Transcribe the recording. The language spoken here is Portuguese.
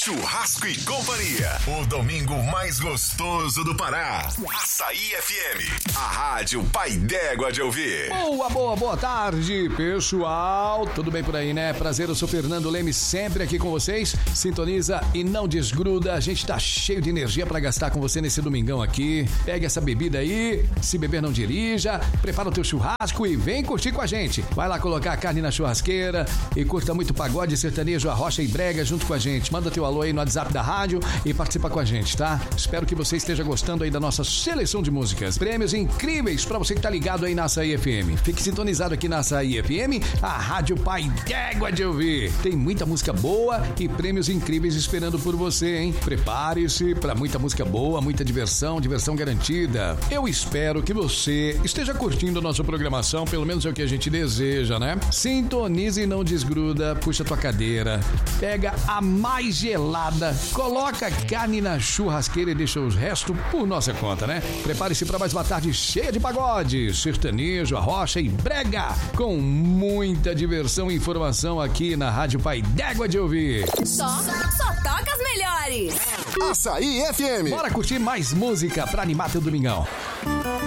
Churrasco e Companhia, o domingo mais gostoso do Pará. Açaí FM, a rádio pai d'égua de ouvir. Boa tarde, pessoal. Tudo bem por aí, né? Prazer, eu sou Fernando Leme, sempre aqui com vocês. Sintoniza e não desgruda. A gente tá cheio de energia pra gastar com você nesse domingão aqui. Pega essa bebida aí, se beber não dirija. Prepara o teu churrasco e vem curtir com a gente. Vai lá colocar a carne na churrasqueira e curta muito pagode, sertanejo, arrocha e brega junto com a gente. Manda teu alô aí no WhatsApp da rádio e participa com a gente, tá? Espero que você esteja gostando aí da nossa seleção de músicas. Prêmios incríveis pra você que tá ligado aí na Açaí FM. Fique sintonizado aqui na Açaí FM, a rádio pai d'égua de ouvir. Tem muita música boa e prêmios incríveis esperando por você, hein? Prepare-se pra muita música boa, muita diversão garantida. Eu espero que você esteja curtindo a nossa programação, pelo menos é o que a gente deseja, né? Sintonize e não desgruda, puxa tua cadeira, pega a mais gelada, coloca carne na churrasqueira e deixa os restos por nossa conta, né? Prepare-se para mais uma tarde cheia de pagode, sertanejo, arrocha e brega, com muita diversão e informação aqui na Rádio Pai d'Égua de Ouvir. Só toca as melhores. Açaí FM. Bora curtir mais música pra animar teu domingão.